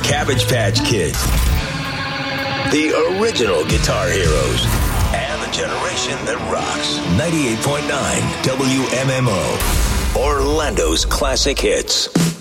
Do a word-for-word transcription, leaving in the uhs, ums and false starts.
Cabbage Patch Kids, the original guitar heroes, and the generation that rocks. ninety-eight point nine W M M O, Orlando's classic hits.